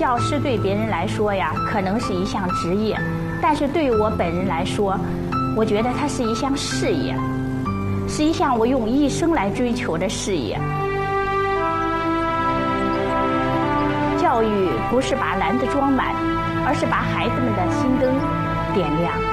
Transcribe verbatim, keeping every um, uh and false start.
教师对别人来说呀，可能是一项职业，但是对于我本人来说，我觉得它是一项事业，是一项我用一生来追求的事业。教育不是把篮子装满，而是把孩子们的心灯点亮。